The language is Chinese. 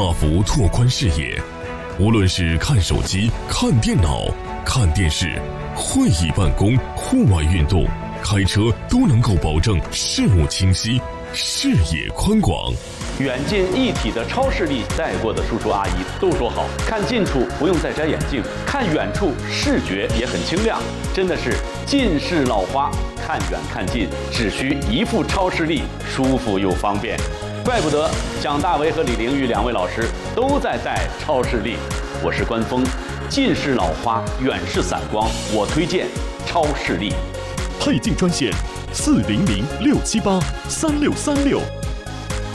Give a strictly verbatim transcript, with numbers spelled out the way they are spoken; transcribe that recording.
大幅拓宽视野。无论是看手机、看电脑、看电视、会议办公、户外运动、开车，都能够保证视物清晰、视野宽广。 远近一体的超视力，带过的叔叔阿姨都说好，看近处不用再摘眼镜，看远处视觉也很清亮，真的是近视老花，看远看近只需一副超视力，舒服又方便。怪不得蒋大为和李玲玉两位老师都在戴超视力。我是关峰，近视老花，远视散光，我推荐超视力。 配镜专线：四零零六七八三六三六。